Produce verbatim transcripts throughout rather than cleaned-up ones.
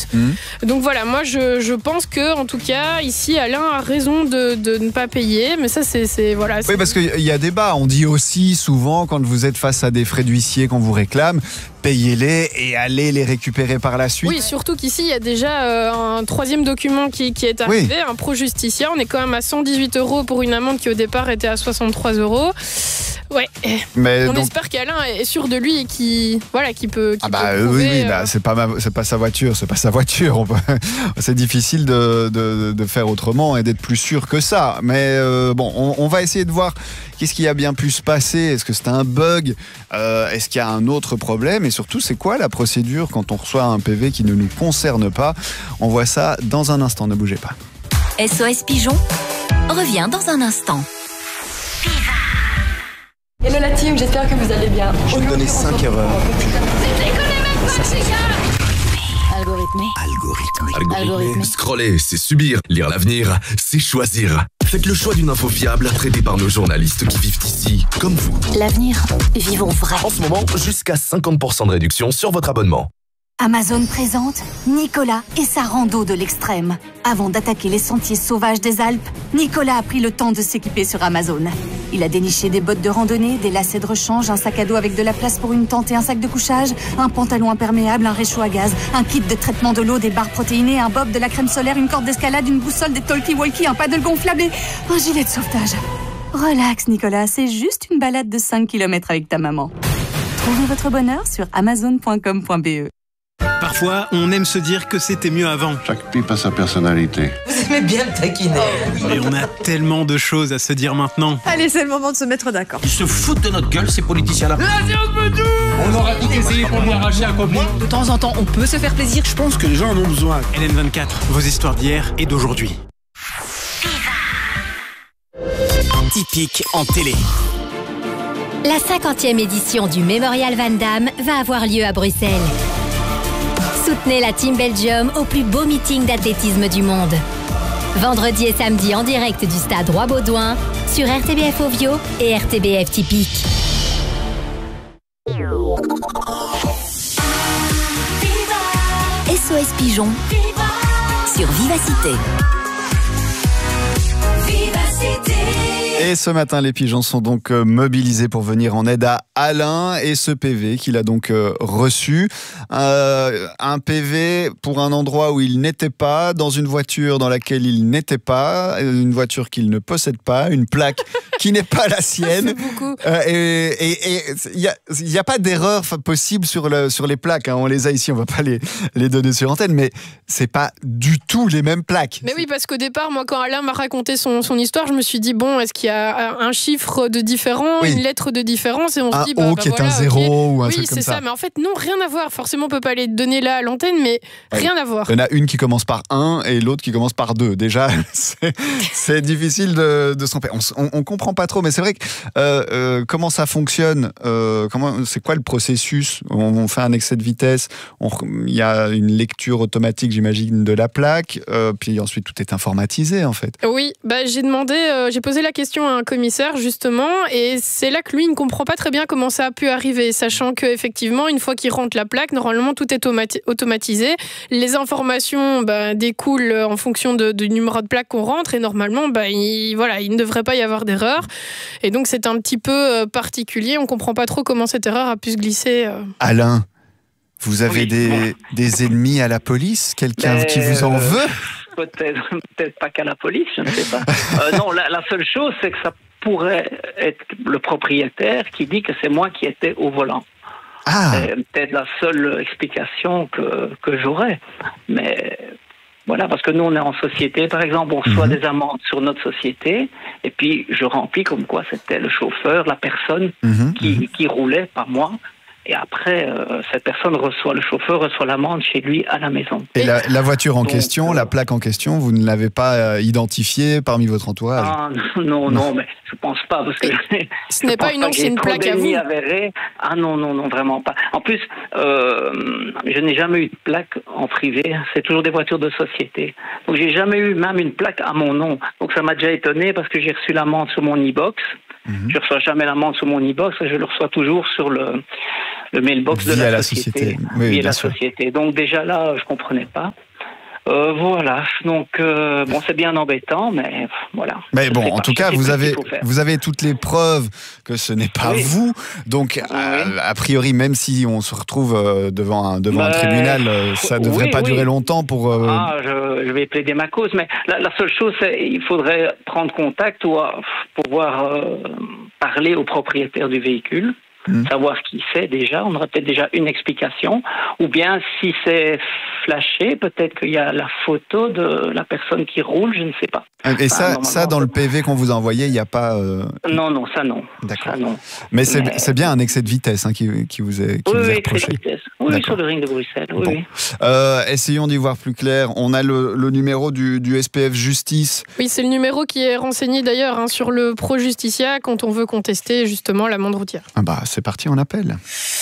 minutes. Mmh. Donc voilà, moi je, je pense que en tout cas ici Alain a raison de, de ne pas payer, mais ça c'est, c'est voilà. C'est... Oui, parce qu'il y a débat. On dit aussi souvent quand vous êtes face à des frais d'huissier qu'on vous réclame, payez-les et allez les récupérer par la suite. Oui, surtout qu'ici il y a déjà euh, un troisième document qui, qui est arrivé, oui. un pro justicia. On est quand même à cent dix-huit euros pour une amende qui au départ était à soixante-trois euros. Ouais. Mais on donc... espère qu'Alain est sûr de lui et qui voilà qui peut. Qui ah bah peut prouver, oui, oui euh... bah, c'est pas ma, c'est pas sa voiture, c'est pas sa voiture. On peut... c'est difficile de, de, de faire autrement et d'être plus sûr que ça. Mais euh, bon, on, on va essayer de voir qu'est-ce qui a bien pu se passer. Est-ce que c'est un bug euh, Est-ce qu'il y a un autre problème? Et surtout, c'est quoi la procédure quand on reçoit un P V qui ne nous concerne pas? On voit ça dans un instant. Ne bougez pas. S O S Pigeon revient dans un instant. Hello la team, j'espère que vous allez bien. Je vais donner cinq erreurs. Ça, c'est... Algorithmé. Algorithmé. Algorithmé. Scroller, c'est subir. Lire l'avenir, c'est choisir. Faites le choix d'une info fiable, traitée par nos journalistes qui vivent ici, comme vous. L'avenir, vivons vrai. En ce moment, jusqu'à cinquante pour cent de réduction sur votre abonnement. Amazon présente Nicolas et sa rando de l'extrême. Avant d'attaquer les sentiers sauvages des Alpes, Nicolas a pris le temps de s'équiper sur Amazon. Il a déniché des bottes de randonnée, des lacets de rechange, un sac à dos avec de la place pour une tente et un sac de couchage, un pantalon imperméable, un réchaud à gaz, un kit de traitement de l'eau, des barres protéinées, un bob, de la crème solaire, une corde d'escalade, une boussole, des talkie-walkie, un paddle gonflable et un gilet de sauvetage. Relax Nicolas, c'est juste une balade de cinq kilomètres avec ta maman. Trouvez votre bonheur sur amazon point com point b e. Parfois, on aime se dire que c'était mieux avant. Chaque pipe a sa personnalité. Vous aimez bien me taquiner. Mais on a tellement de choses à se dire maintenant. Allez, c'est le moment de se mettre d'accord. Ils se foutent de notre gueule, ces politiciens-là. On aura tout essayé pour lui arracher un copain. De temps en temps, on peut se faire plaisir. Je pense que les gens en ont besoin. L N vingt-quatre, vos histoires d'hier et d'aujourd'hui. Typique en télé. La cinquantième édition du Mémorial Van Damme va avoir lieu à Bruxelles. Soutenez la Team Belgium au plus beau meeting d'athlétisme du monde. Vendredi et samedi en direct du stade Roi-Baudouin sur R T B F Ovio et R T B F Typique. S O S Pigeon sur Vivacité. Vivacité. Et ce matin, les pigeons sont donc mobilisés pour venir en aide à Alain et ce P V qu'il a donc reçu. Euh, un P V pour un endroit où il n'était pas, dans une voiture dans laquelle il n'était pas, une voiture qu'il ne possède pas, une plaque qui n'est pas la sienne. C'est beaucoup. Euh, et il n'y a, y a pas d'erreur possible sur, le, sur les plaques. Hein. On les a ici, on ne va pas les, les donner sur antenne, mais ce n'est pas du tout les mêmes plaques. Mais oui, parce qu'au départ, moi, quand Alain m'a raconté son, son histoire, je me suis dit, bon, est-ce qu'il y a un chiffre de différent, oui. une lettre de différence, et on un se dit bah, O bah, qui voilà, est un zéro okay. ou un oui, truc comme ça. Oui, c'est ça, mais en fait, non, rien à voir. Forcément, on peut pas les donner là à l'antenne, mais oui. rien à voir. Il y en a une qui commence par un et l'autre qui commence par deux. Déjà, c'est, c'est difficile de, de se tromper. On, on, on comprend pas trop, mais c'est vrai que euh, euh, comment ça fonctionne, euh, comment, c'est quoi le processus? on, on fait un excès de vitesse, il y a une lecture automatique, j'imagine, de la plaque, euh, puis ensuite tout est informatisé, en fait. Oui, bah, j'ai demandé, euh, j'ai posé la question à un commissaire, justement, et c'est là que lui ne comprend pas très bien comment ça a pu arriver, sachant qu'effectivement, une fois qu'il rentre la plaque, normalement tout est automati- automatisé. Les informations bah, découlent en fonction de, du numéro de plaque qu'on rentre, et normalement, bah, il, voilà, il ne devrait pas y avoir d'erreur. Et donc c'est un petit peu particulier, on ne comprend pas trop comment cette erreur a pu se glisser. Euh... Alain, vous avez oui, des, bon. des ennemis à la police? Quelqu'un Mais qui vous en veut? Peut-être, peut-être pas qu'à la police, je ne sais pas. euh, non, la, la seule chose, c'est que ça pourrait être le propriétaire qui dit que c'est moi qui étais au volant. Ah. C'est peut-être la seule explication que, que j'aurais. Mais voilà, parce que nous, on est en société, par exemple, on reçoit mmh. des amendes sur notre société, et puis je remplis comme quoi c'était le chauffeur, la personne mmh. qui, mmh. qui roulait, pas moi. Et après, euh, cette personne reçoit, le chauffeur reçoit l'amende chez lui à la maison. Et la, la voiture en Donc, question, euh, la plaque en question, vous ne l'avez pas euh, identifiée parmi votre entourage? Ah non, non, non, mais je pense pas, parce que ce n'est pas une ancienne plaque à vous. Avérés. Ah non, non, non, vraiment pas. En plus, euh, je n'ai jamais eu de plaque en privé, c'est toujours des voitures de société. Donc j'ai jamais eu même une plaque à mon nom. Donc ça m'a déjà étonné parce que j'ai reçu l'amende sur mon e-box. Mmh. Je ne reçois jamais l'amende sur mon e-box, je le reçois toujours sur le, le mailbox de la, la société. société. Oui, via la sûr. société. Donc déjà là, je ne comprenais pas. Euh, voilà, donc euh, bon, c'est bien embêtant, mais voilà. Mais bon, en pas. tout je cas, vous avez, vous avez toutes les preuves que ce n'est pas oui. vous. Donc, oui. euh, a priori, même si on se retrouve euh, devant un, devant bah, un tribunal, euh, ça ne devrait oui, pas oui. durer longtemps pour... Euh... Ah, je, je vais plaider ma cause, mais la, la seule chose, c'est qu'il faudrait prendre contact ou pouvoir euh, parler au propriétaire du véhicule. Mmh. Savoir qui c'est déjà, on aurait peut-être déjà une explication, ou bien si c'est flashé, peut-être qu'il y a la photo de la personne qui roule, je ne sais pas. Et ça, enfin, ça dans le P V qu'on vous a envoyé, il n'y a pas... Euh... Non, non, ça non. D'accord. Ça, non. Mais c'est Mais... bien un excès de vitesse hein, qui, qui vous est, qui oui, vous est oui, reproché. Excès de vitesse. Oui, sur le ring de Bruxelles. Oui, bon. oui. Euh, essayons d'y voir plus clair. On a le, le numéro du, du S P F Justice. Oui, c'est le numéro qui est renseigné d'ailleurs hein, sur le Pro Justicia quand on veut contester justement l'amende routière. Ah bah, c'est parti, on appelle.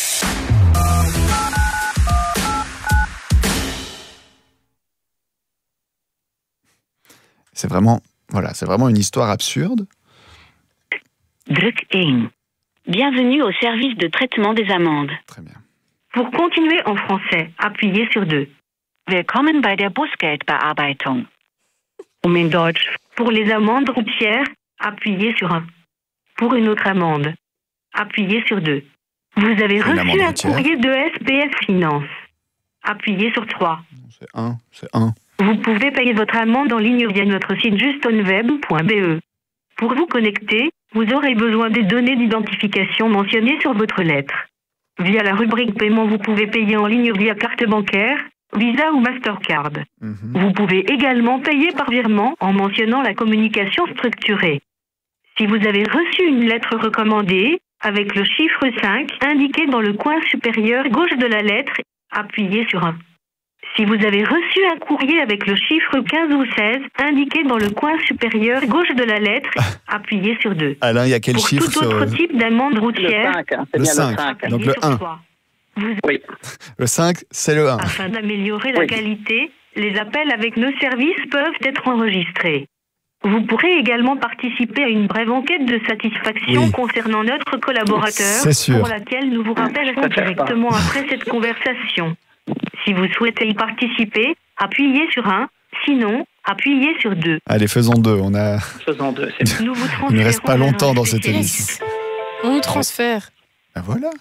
C'est vraiment, voilà, c'est vraiment une histoire absurde. Druk un. Bienvenue au service de traitement des amendes. Très bien. Pour continuer en français, appuyez sur deux. Willkommen bei der Bußgeldbearbeitung. Um in Deutsch. Pour les amendes routières, appuyez sur un. Pour une autre amende, appuyez sur deux. Vous avez reçu un courrier de S P F Finance. Appuyez sur trois. C'est un, c'est un. Vous pouvez payer votre amende en ligne via notre site justonweb point b e. Pour vous connecter, vous aurez besoin des données d'identification mentionnées sur votre lettre. Via la rubrique paiement, vous pouvez payer en ligne via carte bancaire, Visa ou Mastercard. Mm-hmm. Vous pouvez également payer par virement en mentionnant la communication structurée. Si vous avez reçu une lettre recommandée, avec le chiffre cinq indiqué dans le coin supérieur gauche de la lettre, appuyez sur un. Si vous avez reçu un courrier avec le chiffre quinze ou seize indiqué dans le coin supérieur gauche de la lettre, appuyez sur deux. Alain, il y a quel Pour chiffre tout autre sur... type d'amende routière, le cinq, hein, c'est le bien cinq. le cinq. Donc le un. Vous... Oui. Le cinq, c'est le un. Afin d'améliorer la oui. qualité, les appels avec nos services peuvent être enregistrés. Vous pourrez également participer à une brève enquête de satisfaction oui. concernant notre collaborateur, pour laquelle nous vous rappellerons directement après cette conversation. Si vous souhaitez y participer, appuyez sur un, sinon, appuyez sur deux. Allez, faisons deux. On a... Faisons deux, c'est nous vous Il ne reste pas longtemps dans cette émission. On nous transfère. Ben voilà.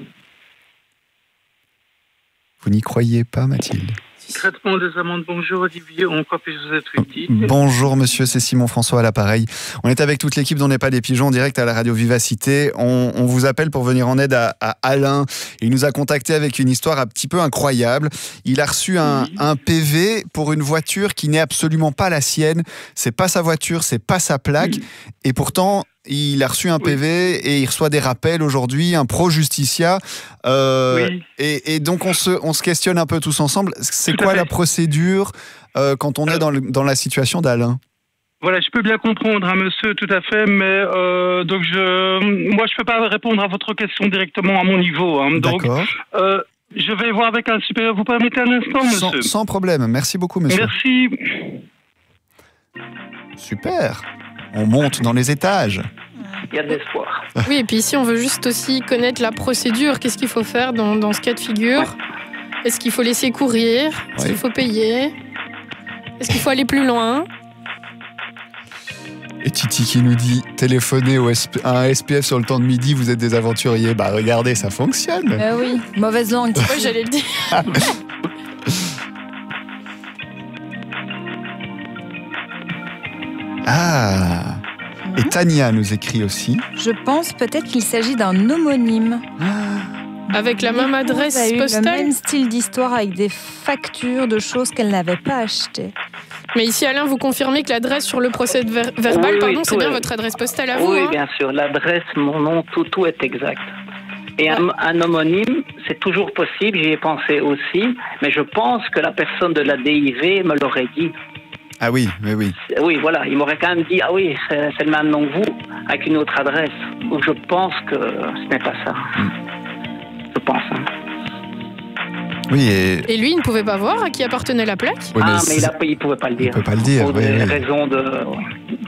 Vous n'y croyez pas, Mathilde? Traitement des amendes, bonjour Olivier, en quoi puis-je vous être utile? Bonjour monsieur, c'est Simon François à l'appareil. On est avec toute l'équipe d'On n'est pas des pigeons en direct à la radio Vivacité. On, on vous appelle pour venir en aide à, à Alain. Il nous a contacté avec une histoire un petit peu incroyable. Il a reçu un, oui. un P V pour une voiture qui n'est absolument pas la sienne. C'est pas sa voiture, c'est pas sa plaque. Oui. Et pourtant... il a reçu un P V oui. et il reçoit des rappels aujourd'hui, un Pro Justicia. Euh, oui. et, et donc, on se, on se questionne un peu tous ensemble. C'est tout quoi la procédure euh, quand on est dans, le, dans la situation d'Alain? Voilà, je peux bien comprendre, hein, monsieur, tout à fait, mais euh, donc je, moi, je ne peux pas répondre à votre question directement à mon niveau. Hein, donc, d'accord. Euh, je vais voir avec un supérieur. Vous permettez un instant, monsieur? Sans, sans problème. Merci beaucoup, monsieur. Merci. Super. On monte dans les étages. Il y a de l'espoir. Oui, et puis ici, on veut juste aussi connaître la procédure. Qu'est-ce qu'il faut faire dans, dans ce cas de figure? Ouais. Est-ce qu'il faut laisser courir? Est-ce ouais. qu'il faut payer? Est-ce qu'il faut aller plus loin? Et Titi qui nous dit téléphoner au S P, à un S P F sur le temps de midi, vous êtes des aventuriers. Bah regardez, ça fonctionne. Euh oui, mauvaise langue. Oui, j'allais le dire. Ah. Et Tania nous écrit aussi. Je pense peut-être qu'il s'agit d'un homonyme. Ah. Avec la même adresse postale. Le même style d'histoire avec des factures de choses qu'elle n'avait pas achetées. Mais ici, Alain, vous confirmez que l'adresse sur le procès ver- verbal, oui, pardon, oui, c'est bien est... votre adresse postale à vous? Oui, hein bien sûr. L'adresse, mon nom, tout, tout est exact. Et un, un homonyme, c'est toujours possible, j'y ai pensé aussi, mais je pense que la personne de la D I V me l'aurait dit. Ah oui, mais oui. Oui, voilà, il m'aurait quand même dit, ah oui, c'est, c'est le même nom que vous, avec une autre adresse. Donc je pense que ce n'est pas ça. Mm. Je pense. Hein. Oui, et... et lui, il ne pouvait pas voir à qui appartenait la plaque? Oui, mais ah, mais il ne pouvait pas le dire. Il ne peut pas le dire, pour oui, des oui. raisons de...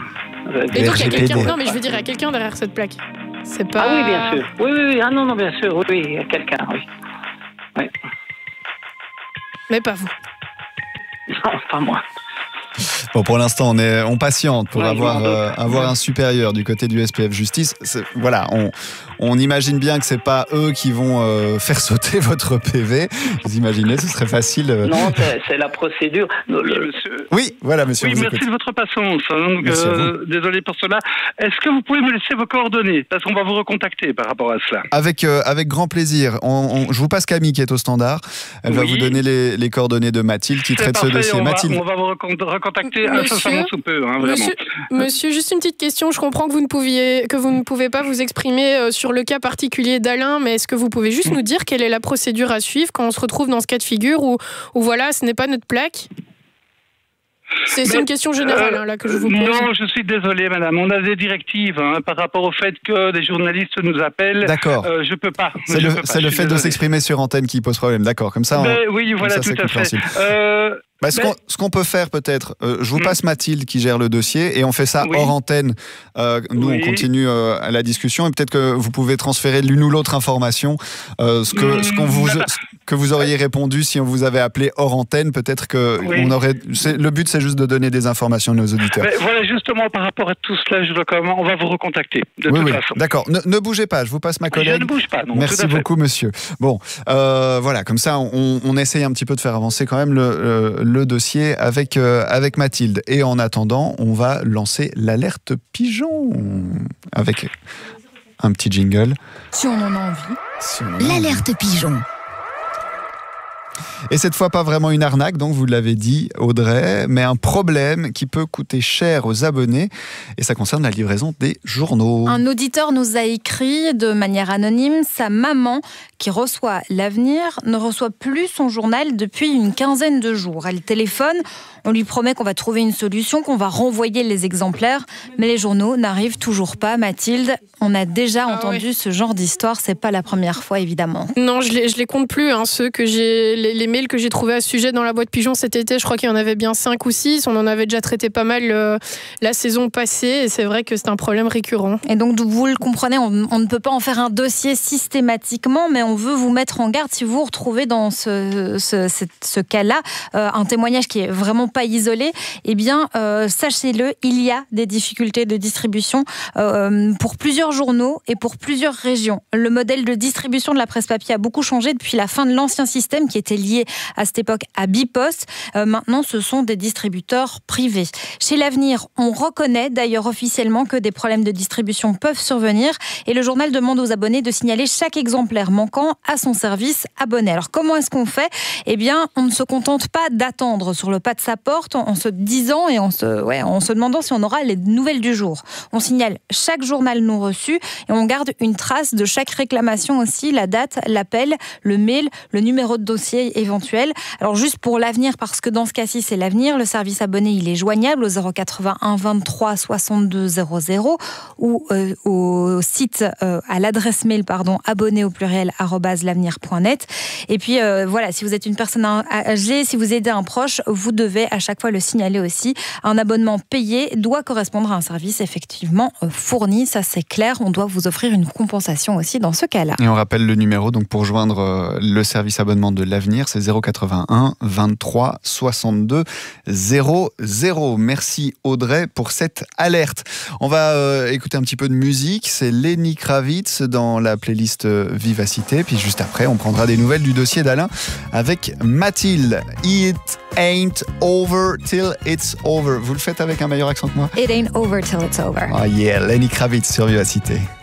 Et donc, il y a quelqu'un, non, mais je veux dire, il y a quelqu'un derrière cette plaque. C'est pas... Ah oui, bien sûr. Oui, oui, oui. Ah non, non, bien sûr. Oui, oui, il y a quelqu'un, oui. Oui. Mais pas vous. Non, pas moi. Bon, pour l'instant, on est, on patiente pour Ouais, avoir, euh, avoir un supérieur du côté du S P F Justice. C'est, voilà, on, on imagine bien que c'est pas eux qui vont euh, faire sauter votre P V. Vous imaginez, ce serait facile. Euh... Non, c'est, c'est la procédure. Le, le... Monsieur... Oui, voilà, monsieur. Oui, vous merci écoute. de votre patience. Hein, donc, Merci euh, désolé pour cela. Est-ce que vous pouvez me laisser vos coordonnées? Parce qu'on va vous recontacter par rapport à cela. Avec, euh, avec grand plaisir. On, on, je vous passe Camille qui est au standard. Elle va Oui. vous donner les, les coordonnées de Mathilde qui C'est traite parfait, ce dossier. on va, Mathilde. on va vous recont- recontacter Monsieur, incessamment sous peu, hein, vraiment. Monsieur, monsieur, juste une petite question. Je comprends que vous ne pouviez, que vous ne pouvez pas vous exprimer euh, sur le cas particulier d'Alain, mais est-ce que vous pouvez juste nous dire quelle est la procédure à suivre quand on se retrouve dans ce cas de figure où, où voilà, ce n'est pas notre plaque? C'est, c'est Mais, une question générale euh, hein, là que je vous pose. Non, je suis désolé, madame. On a des directives hein, par rapport au fait que des journalistes nous appellent. D'accord. Euh, je peux pas. C'est je le, peux pas, c'est je le suis fait de désolé. s'exprimer sur antenne qui pose problème. D'accord, comme ça. On, Ben oui, comme voilà, ça, tout c'est à fait. compréhensible. Euh, Bah, ce, ben- qu'on, ce qu'on peut faire peut-être, euh, je vous Hmm. passe Mathilde qui gère le dossier et on fait ça Oui. hors antenne. Euh, nous, Oui. on continue euh, à la discussion et peut-être que vous pouvez transférer l'une ou l'autre information, euh, ce, que, Hmm, ce qu'on vous, d'accord. ce que vous auriez répondu si on vous avait appelé hors antenne. Peut-être que Oui. on aurait. C'est, le but, c'est juste de donner des informations à nos auditeurs. ben, voilà, justement, par rapport à tout cela, je dois quand même- on va vous recontacter, de oui, toute oui, façon. d'accord. Ne, ne bougez pas, je vous passe ma Je collègue. ne bouge pas, non. tout Merci à fait. beaucoup, monsieur. Bon, euh, voilà, comme ça, on, on essaye un petit peu de faire avancer quand même le, euh, le dossier avec, euh, avec Mathilde. Et en attendant, on va lancer l'alerte pigeon avec un petit jingle. Si on en a envie. Si on en a envie. L'alerte pigeon. Et cette fois, pas vraiment une arnaque, donc vous l'avez dit, Audrey, mais un problème qui peut coûter cher aux abonnés. Et ça concerne la livraison des journaux. Un auditeur nous a écrit de manière anonyme, sa maman, qui reçoit l'Avenir, ne reçoit plus son journal depuis une quinzaine de jours. Elle téléphone, on lui promet qu'on va trouver une solution, qu'on va renvoyer les exemplaires, mais les journaux n'arrivent toujours pas. Mathilde, on a déjà Ah entendu ouais. ce genre d'histoire, c'est pas la première fois évidemment. Non, je les, je les compte plus. Hein, ceux que j'ai, les, les mails que j'ai trouvés à ce sujet dans la boîte pigeon cet été, je crois qu'il y en avait bien cinq ou six. On en avait déjà traité pas mal euh, la saison passée, et c'est vrai que c'est un problème récurrent. Et donc, vous le comprenez, on, on ne peut pas en faire un dossier systématiquement, mais on veut vous mettre en garde si vous vous retrouvez dans ce, ce, ce, ce cas-là, euh, un témoignage qui est vraiment pas isolé. Eh bien, euh, sachez-le, il y a des difficultés de distribution euh, pour plusieurs journaux et pour plusieurs régions. Le modèle de distribution de la presse papier a beaucoup changé depuis la fin de l'ancien système qui était lié à cette époque à Bipost. Euh, maintenant, ce sont des distributeurs privés. Chez l'Avenir, on reconnaît d'ailleurs officiellement que des problèmes de distribution peuvent survenir et le journal demande aux abonnés de signaler chaque exemplaire manquant à son service abonné. Alors, comment est-ce qu'on fait ? Eh bien, on ne se contente pas d'attendre sur le pas de sa porte en se disant et en se, ouais, en se demandant si on aura les nouvelles du jour. On signale chaque journal non reçu et on garde une trace de chaque réclamation aussi, la date, l'appel, le mail, le numéro de dossier éventuel. Alors juste pour l'Avenir, parce que dans ce cas-ci c'est l'Avenir, le service abonné il est joignable au zéro quatre-vingt-un vingt-trois soixante-deux zéro zéro ou euh, au site euh, à l'adresse mail pardon abonné au pluriel arobase l'avenir point net. Et puis euh, voilà, si vous êtes une personne âgée, si vous aidez un proche, vous devez à chaque fois le signaler aussi. Un abonnement payé doit correspondre à un service effectivement fourni, ça c'est clair. On doit vous offrir une compensation aussi dans ce cas-là. Et on rappelle le numéro donc pour joindre euh, le service abonnement de l'Avenir, c'est zéro quatre-vingt-un vingt-trois soixante-deux zéro zéro. Merci Audrey pour cette alerte. On va euh, écouter un petit peu de musique, c'est Lenny Kravitz dans la playlist euh, Vivacité, puis juste après on prendra des nouvelles du dossier d'Alain avec Mathilde. It ain't over till it's over. Vous le faites avec un meilleur accent que moi? It ain't over till it's over. Oh yeah, Lenny Kravitz sur Vivacité.